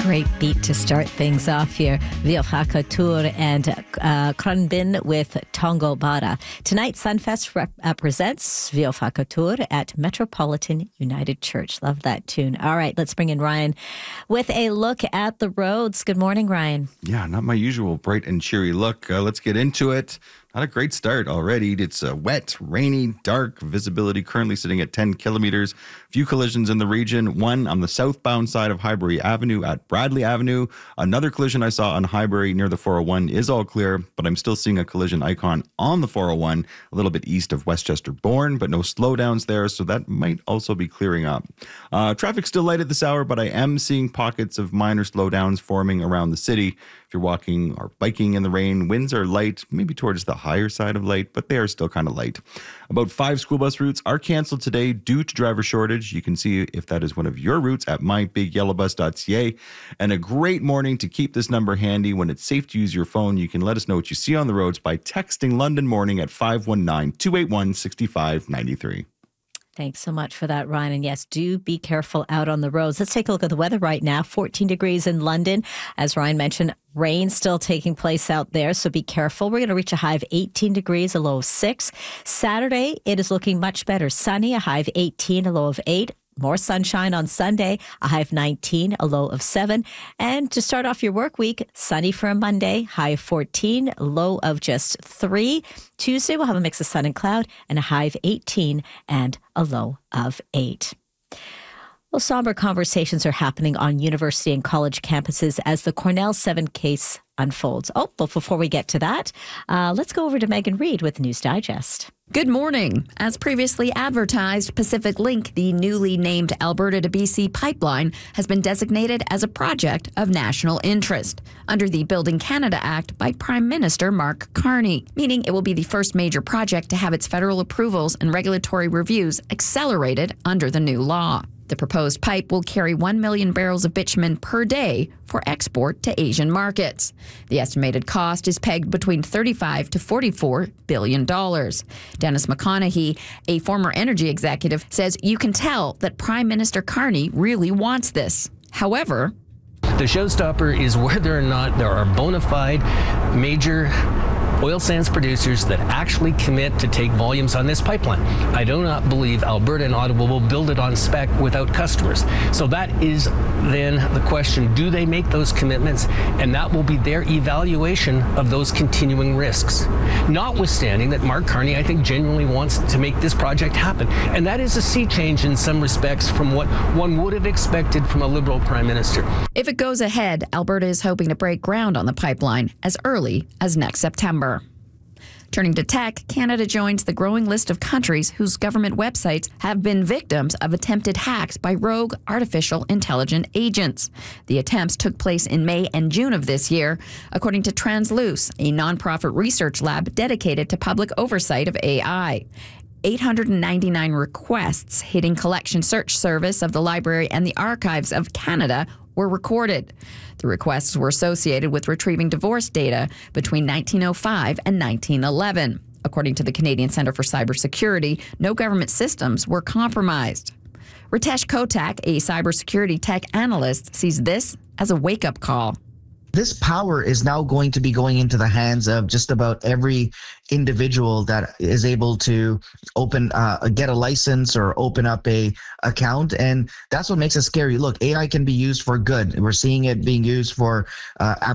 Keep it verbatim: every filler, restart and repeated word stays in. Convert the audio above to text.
Great beat to start things off here. Viofaka Tour and uh, Kronbin with Tongo Bara. Tonight, Sunfest rep- uh, presents Viofaka Tour at Metropolitan United Church. Love that tune. All right, let's bring in Ryan with a look at the roads. Good morning, Ryan. Yeah, not my usual bright and cheery look. Uh, let's get into it. Not a great start already. It's uh, wet, rainy, dark. Visibility currently sitting at ten kilometers. Few collisions in the region. One on the southbound side of Highbury Avenue at Bradley Avenue. Another collision I saw on Highbury near the four oh one is all clear, but I'm still seeing a collision icon on the four oh one a little bit east of Westchester Bourne, but no slowdowns there, so that might also be clearing up. Uh, traffic still light at this hour, but I am seeing pockets of minor slowdowns forming around the city. If you're walking or biking in the rain, winds are light, maybe towards the higher side of light, but they are still kind of light. About five school bus routes are canceled today due to driver shortage. You can see if that is one of your routes at my big yellow bus dot c a. And a great morning to keep this number handy. When it's safe to use your phone, you can let us know what you see on the roads by texting London Morning at five one nine, two eight one, six five nine three. Thanks so much for that, Ryan. And yes, do be careful out on the roads. Let's take a look at the weather right now. fourteen degrees in London. As Ryan mentioned, rain still taking place out there, so be careful. We're going to reach a high of eighteen degrees, a low of six. Saturday, it is looking much better. Sunny, a high of eighteen, a low of eight. More sunshine on Sunday, a high of nineteen, a low of seven. And to start off your work week, sunny for a Monday, high of fourteen, low of just three. Tuesday, we'll have a mix of sun and cloud and a high of eighteen and a low of eight. Well, somber conversations are happening on university and college campuses as the Cornell seven case unfolds. Oh, but before we get to that, uh, let's go over to Megan Reid with News Digest. Good morning. As previously advertised, Pacific Link, the newly named Alberta to B C pipeline, has been designated as a project of national interest under the Building Canada Act by Prime Minister Mark Carney, meaning it will be the first major project to have its federal approvals and regulatory reviews accelerated under the new law. The proposed pipe will carry one million barrels of bitumen per day for export to Asian markets. The estimated cost is pegged between thirty-five to forty-four billion dollars. Dennis McConaughey, a former energy executive, says you can tell that Prime Minister Carney really wants this. However, the showstopper is whether or not there are bona fide major oil sands producers that actually commit to take volumes on this pipeline. I do not believe Alberta and Ottawa will build it on spec without customers. So that is then the question, do they make those commitments? And that will be their evaluation of those continuing risks. Notwithstanding that Mark Carney, I think, genuinely wants to make this project happen. And that is a sea change in some respects from what one would have expected from a Liberal Prime Minister. If it goes ahead, Alberta is hoping to break ground on the pipeline as early as next September. Turning to tech, Canada joins the growing list of countries whose government websites have been victims of attempted hacks by rogue artificial intelligence agents. The attempts took place in May and June of this year, according to Transluce, a nonprofit research lab dedicated to public oversight of A I. eight hundred ninety-nine requests hitting Collection Search Service of the Library and the Archives of Canada were recorded. The requests were associated with retrieving divorce data between nineteen oh five and nineteen eleven. According to the Canadian Centre for Cybersecurity, no government systems were compromised. Ritesh Kotak, a cybersecurity tech analyst, sees this as a wake-up call. This power is now going to be going into the hands of just about every individual that is able to open, uh, get a license or open up a account. And that's what makes it scary. Look, A I can be used for good. We're seeing it being used for uh,